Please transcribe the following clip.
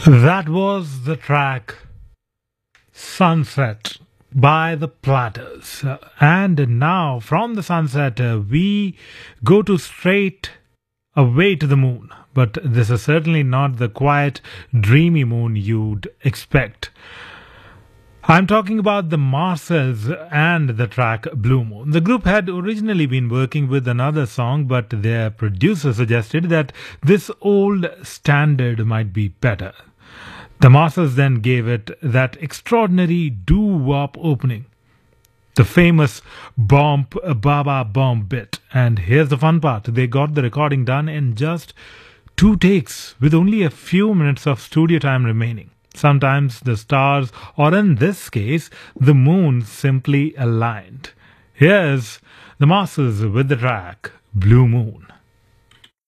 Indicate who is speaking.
Speaker 1: That was the track Sunset by the Platters. And now from the sunset, we go to straight away to the moon. But this is certainly not the quiet, dreamy moon you'd expect. I'm talking about the Marcells and the track Blue Moon. The group had originally been working with another song, but their producer suggested that this old standard might be better. The Marcells then gave it that extraordinary doo-wop opening, the famous Bomp Baba Bomp bit. And here's the fun part. They got the recording done in just 2 takes with only a few minutes of studio time remaining. Sometimes the stars, or in this case, the moon, simply aligned. Here's the Marcells with the track Blue Moon.